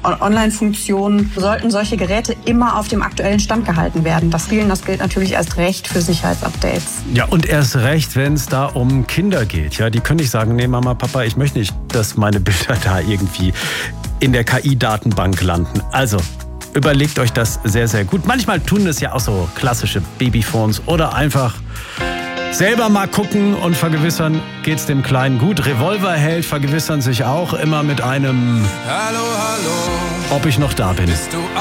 Online-Funktionen sollten solche Geräte immer auf dem aktuellen Stand gehalten werden. Das gilt natürlich erst recht für Sicherheitsupdates. Ja, und erst recht, wenn es da um Kinder geht. Ja, die können nicht sagen, nee, Mama, Papa, ich möchte nicht, dass meine Bilder da irgendwie in der KI-Datenbank landen. Also, überlegt euch das sehr, sehr gut. Manchmal tun es ja auch so klassische Babyphones oder einfach selber mal gucken und vergewissern, geht's dem Kleinen gut. Revolverheld vergewissern sich auch immer mit einem Hallo, hallo, ob ich noch da bin.